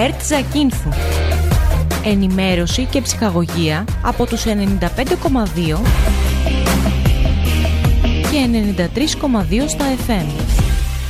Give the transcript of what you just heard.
ΕΡΤ Ζακίνθου. Ενημέρωση και ψυχαγωγία από τους 95,2 και 93,2 στα FM.